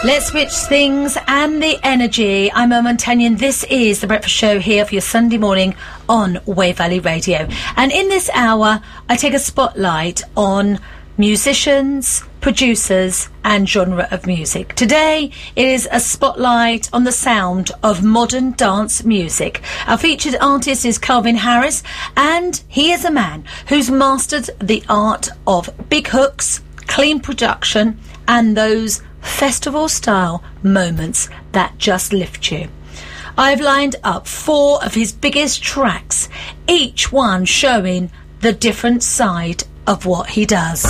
Let's switch things and the energy. I'm Mo Montagnon. This is The Breakfast Show here for your Sunday morning on Wave Valley Radio. And in this hour, I take a spotlight on musicians, producers and genre of music. Today, it is a spotlight on the sound of modern dance music. Our featured artist is Calvin Harris, and he is a man who's mastered the art of big hooks, clean production and those festival-style moments that just lift you. I've lined up 4 of his biggest tracks, each one showing the different side of what he does.